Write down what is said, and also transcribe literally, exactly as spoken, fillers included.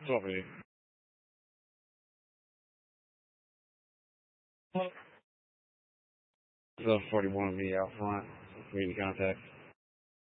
twelve eighty. twelve forty-one will be out front. Waiting contact.